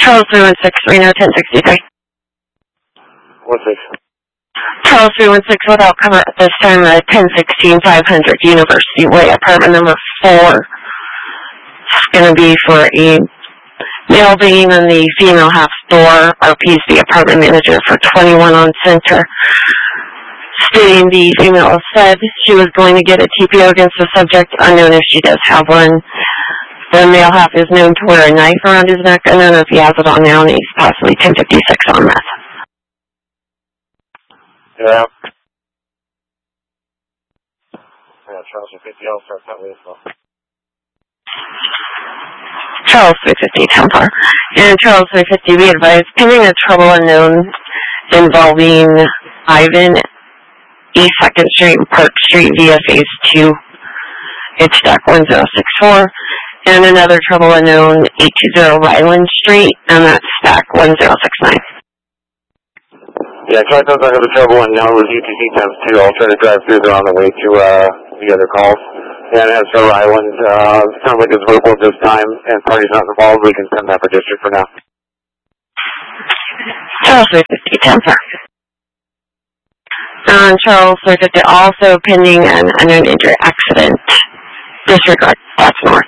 Charles 316, Reno 1063. 16. Charles 316 without cover at this time at 1016 500 University Way, apartment number 4. It's going to be for a male banging on the female half door. RP's the apartment manager for 21 on Center. Stating the female said she was going to get a TPO against the subject, unknown if she does have one. The male half is known to wear a knife around his neck, unknown if he has it on now, and he's possibly 1056 on meth. Yeah. Yeah, Charles 350, I'll start that way as well. Charles 350, Templar. And Charles 350, be advised, pending a trouble unknown involving Ivan, East 2nd Street and Park Street via Phase 2. It's stack 1064. And another trouble unknown, 820 Ryland Street, and that's stack 1069. Yeah, try those under the trouble unknown with UTC times 2. I'll try to drive through there on the way to the other calls. And as for Ryland, sounds like it's verbal this time, and party's not involved. We can send that for district for now. Charles 350, Templar. Charles 350, also pending an unknown injury accident. Disregard, that's north.